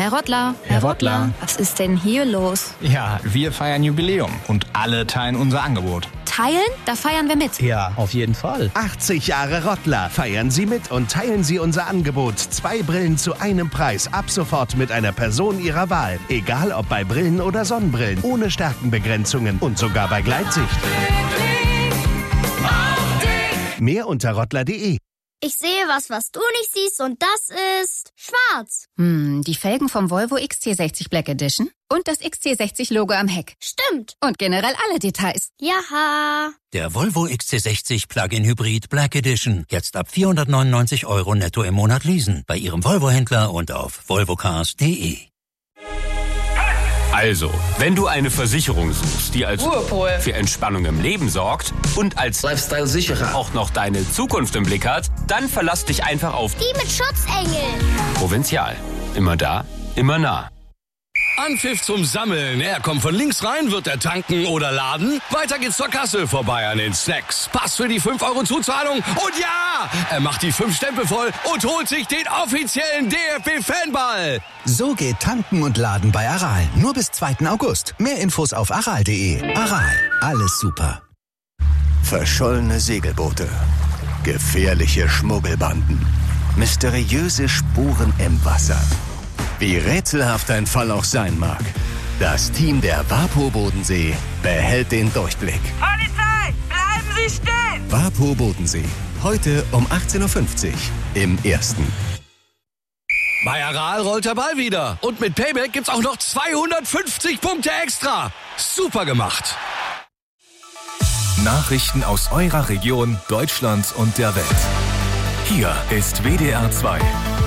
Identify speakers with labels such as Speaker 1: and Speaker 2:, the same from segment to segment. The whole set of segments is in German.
Speaker 1: Herr Rottler.
Speaker 2: Herr Rottler.
Speaker 1: Was ist denn hier los?
Speaker 2: Ja, wir feiern Jubiläum und alle teilen unser Angebot.
Speaker 1: Teilen? Da feiern wir mit.
Speaker 2: Ja, auf jeden Fall.
Speaker 3: 80 Jahre Rottler. Feiern Sie mit und teilen Sie unser Angebot. 2 Brillen zu einem Preis. Ab sofort mit einer Person Ihrer Wahl. Egal ob bei Brillen oder Sonnenbrillen. Ohne Stärkenbegrenzungen und sogar bei Gleitsicht. Mehr unter rottler.de.
Speaker 4: Ich sehe was du nicht siehst und das ist schwarz.
Speaker 1: Die Felgen vom Volvo XC60 Black Edition und das XC60-Logo am Heck.
Speaker 4: Stimmt.
Speaker 1: Und generell alle Details.
Speaker 4: Jaha.
Speaker 5: Der Volvo XC60 Plug-in Hybrid Black Edition. Jetzt ab 499 € netto im Monat leasen. Bei Ihrem Volvo-Händler und auf volvocars.de.
Speaker 6: Also, wenn du eine Versicherung suchst, die als Ruhepol für Entspannung im Leben sorgt und als Lifestyle-Sicherer auch noch deine Zukunft im Blick hat, dann verlass dich einfach auf
Speaker 4: Die mit Schutzengel.
Speaker 6: Provinzial. Immer da, immer nah.
Speaker 7: Anpfiff zum Sammeln. Er kommt von links rein, wird er tanken oder laden. Weiter geht's zur Kasse, vorbei an den Snacks. Pass für die 5 € Zuzahlung. Und ja, er macht die 5 Stempel voll und holt sich den offiziellen DFB-Fanball.
Speaker 8: So geht Tanken und Laden bei Aral. Nur bis 2. August. Mehr Infos auf aral.de. Aral, alles super.
Speaker 9: Verschollene Segelboote. Gefährliche Schmuggelbanden. Mysteriöse Spuren im Wasser. Wie rätselhaft ein Fall auch sein mag, das Team der WaPo Bodensee behält den Durchblick.
Speaker 10: Polizei, bleiben Sie stehen!
Speaker 9: WaPo Bodensee, heute um 18:50 Uhr im Ersten.
Speaker 7: Bei Aral rollt der Ball wieder. Und mit Payback gibt's auch noch 250 Punkte extra. Super gemacht.
Speaker 11: Nachrichten aus eurer Region, Deutschland und der Welt. Hier ist WDR 2.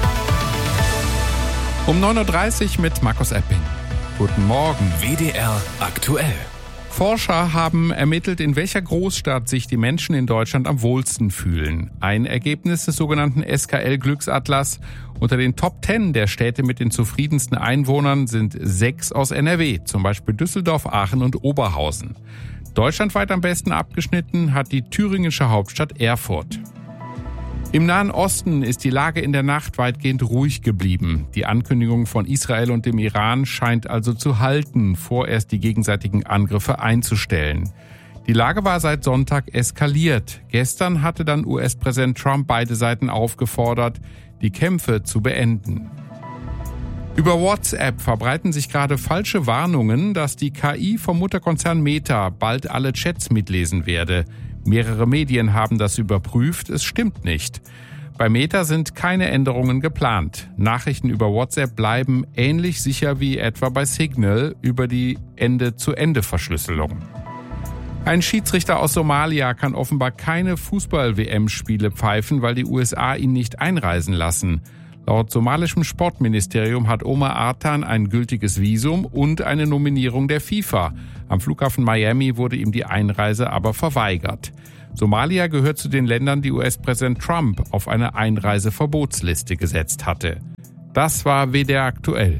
Speaker 12: Um 9:30 Uhr mit Markus Epping. Guten Morgen.
Speaker 11: WDR aktuell.
Speaker 12: Forscher haben ermittelt, in welcher Großstadt sich die Menschen in Deutschland am wohlsten fühlen. Ein Ergebnis des sogenannten SKL-Glücksatlas. Unter den Top 10 der Städte mit den zufriedensten Einwohnern sind 6 aus NRW, zum Beispiel Düsseldorf, Aachen und Oberhausen. Deutschlandweit am besten abgeschnitten hat die thüringische Hauptstadt Erfurt. Im Nahen Osten ist die Lage in der Nacht weitgehend ruhig geblieben. Die Ankündigung von Israel und dem Iran scheint also zu halten, vorerst die gegenseitigen Angriffe einzustellen. Die Lage war seit Sonntag eskaliert. Gestern hatte dann US-Präsident Trump beide Seiten aufgefordert, die Kämpfe zu beenden. Über WhatsApp verbreiten sich gerade falsche Warnungen, dass die KI vom Mutterkonzern Meta bald alle Chats mitlesen werde. Mehrere Medien haben das überprüft, es stimmt nicht. Bei Meta sind keine Änderungen geplant. Nachrichten über WhatsApp bleiben ähnlich sicher wie etwa bei Signal über die Ende-zu-Ende-Verschlüsselung. Ein Schiedsrichter aus Somalia kann offenbar keine Fußball-WM-Spiele pfeifen, weil die USA ihn nicht einreisen lassen. Laut somalischem Sportministerium hat Omar Artan ein gültiges Visum und eine Nominierung der FIFA. Am Flughafen Miami wurde ihm die Einreise aber verweigert. Somalia gehört zu den Ländern, die US-Präsident Trump auf eine Einreiseverbotsliste gesetzt hatte. Das war WDR aktuell.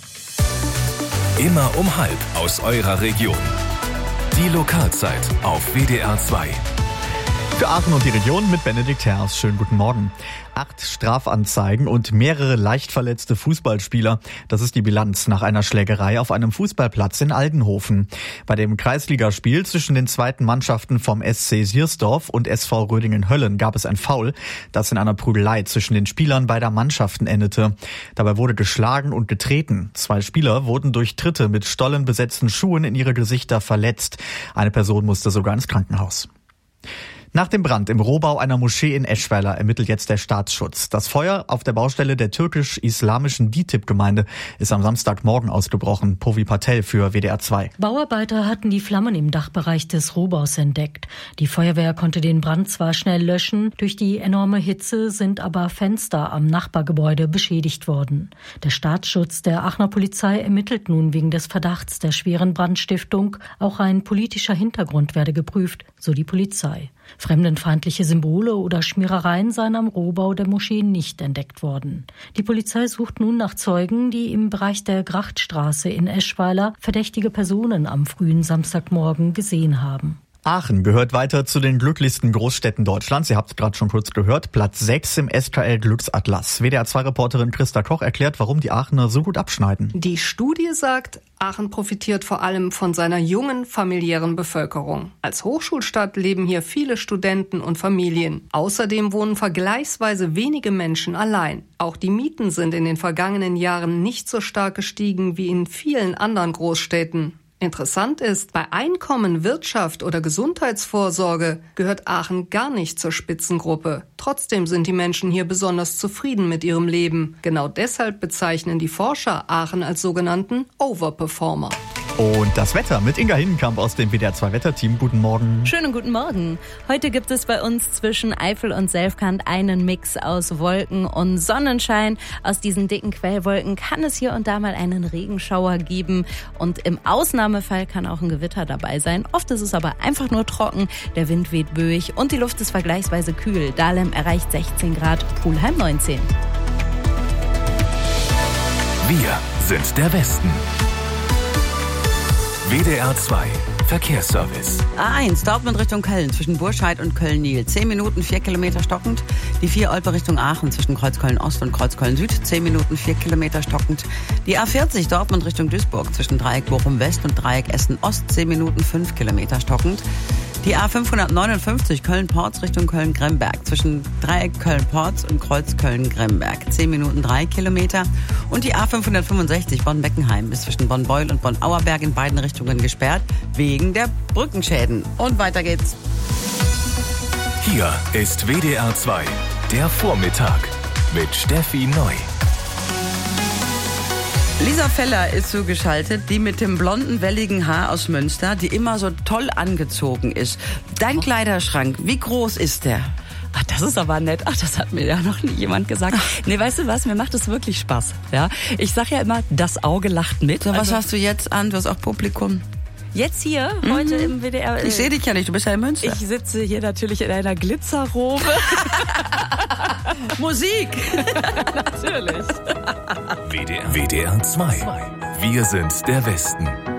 Speaker 11: Immer um 12:30 aus eurer Region. Die Lokalzeit auf WDR 2.
Speaker 13: Für Aachen und die Region mit Benedikt Herrs. Schönen guten Morgen. 8 Strafanzeigen und mehrere leicht verletzte Fußballspieler. Das ist die Bilanz nach einer Schlägerei auf einem Fußballplatz in Aldenhofen. Bei dem Kreisligaspiel zwischen den zweiten Mannschaften vom SC Siersdorf und SV Rödingen-Höllen gab es ein Foul, das in einer Prügelei zwischen den Spielern beider Mannschaften endete. Dabei wurde geschlagen und getreten. 2 Spieler wurden durch Tritte mit stollenbesetzten Schuhen in ihre Gesichter verletzt. Eine Person musste sogar ins Krankenhaus. Nach dem Brand im Rohbau einer Moschee in Eschweiler ermittelt jetzt der Staatsschutz. Das Feuer auf der Baustelle der türkisch-islamischen DİTİB-Gemeinde ist am Samstagmorgen ausgebrochen. Povi Patel für WDR 2.
Speaker 14: Bauarbeiter hatten die Flammen im Dachbereich des Rohbaus entdeckt. Die Feuerwehr konnte den Brand zwar schnell löschen, durch die enorme Hitze sind aber Fenster am Nachbargebäude beschädigt worden. Der Staatsschutz der Aachener Polizei ermittelt nun wegen des Verdachts der schweren Brandstiftung. Auch ein politischer Hintergrund werde geprüft, so die Polizei. Fremdenfeindliche Symbole oder Schmierereien seien am Rohbau der Moschee nicht entdeckt worden. Die Polizei sucht nun nach Zeugen, die im Bereich der Grachtstraße in Eschweiler verdächtige Personen am frühen Samstagmorgen gesehen haben.
Speaker 13: Aachen gehört weiter zu den glücklichsten Großstädten Deutschlands. Ihr habt es gerade schon kurz gehört. Platz 6 im SKL Glücksatlas. WDR-2-Reporterin Christa Koch erklärt, warum die Aachener so gut abschneiden.
Speaker 15: Die Studie sagt, Aachen profitiert vor allem von seiner jungen familiären Bevölkerung. Als Hochschulstadt leben hier viele Studenten und Familien. Außerdem wohnen vergleichsweise wenige Menschen allein. Auch die Mieten sind in den vergangenen Jahren nicht so stark gestiegen wie in vielen anderen Großstädten. Interessant ist, bei Einkommen, Wirtschaft oder Gesundheitsvorsorge gehört Aachen gar nicht zur Spitzengruppe. Trotzdem sind die Menschen hier besonders zufrieden mit ihrem Leben. Genau deshalb bezeichnen die Forscher Aachen als sogenannten Overperformer.
Speaker 13: Und das Wetter mit Inga Hinnenkamp aus dem WDR-2-Wetterteam. Guten Morgen.
Speaker 16: Schönen guten Morgen. Heute gibt es bei uns zwischen Eifel und Selfkant einen Mix aus Wolken und Sonnenschein. Aus diesen dicken Quellwolken kann es hier und da mal einen Regenschauer geben. Und im Ausnahmefall kann auch ein Gewitter dabei sein. Oft ist es aber einfach nur trocken. Der Wind weht böig und die Luft ist vergleichsweise kühl. Dahlem erreicht 16 Grad, Pulheim 19.
Speaker 11: Wir sind der Westen. WDR 2 Verkehrsservice.
Speaker 17: A1 Dortmund Richtung Köln zwischen Burscheid und Köln-Niel. 10 Minuten, 4 Kilometer stockend. Die 4 Olpe Richtung Aachen zwischen Kreuzköln-Ost und Kreuzköln-Süd. 10 Minuten, 4 Kilometer stockend. Die A40 Dortmund Richtung Duisburg zwischen Dreieck Bochum-West und Dreieck Essen-Ost. 10 Minuten, 5 Kilometer stockend. Die A559 Köln-Porz Richtung Köln-Gremberg zwischen Dreieck Köln-Porz und Kreuz Köln-Gremberg. 10 Minuten, 3 Kilometer. Und die A565 Bonn-Beckenheim ist zwischen Bonn-Beul und Bonn-Auerberg in beiden Richtungen gesperrt, wegen der Brückenschäden. Und weiter geht's.
Speaker 11: Hier ist WDR 2, der Vormittag mit Steffi Neu.
Speaker 17: Lisa Feller ist zugeschaltet, die mit dem blonden, welligen Haar aus Münster, die immer so toll angezogen ist. Dein Kleiderschrank, wie groß ist der?
Speaker 18: Ach, das ist aber nett. Ach, das hat mir ja noch nie jemand gesagt. Nee, weißt du was? Mir macht es wirklich Spaß. Ja? Ich sag ja immer, das Auge lacht mit.
Speaker 17: So, was hast du jetzt an? Du hast auch Publikum.
Speaker 18: Jetzt hier, heute im WDR.
Speaker 17: Ich sehe dich ja nicht, du bist ja in Münster.
Speaker 18: Ich sitze hier natürlich in einer Glitzerrobe.
Speaker 17: Musik!
Speaker 18: Natürlich.
Speaker 11: WDR 2. Wir sind der Westen.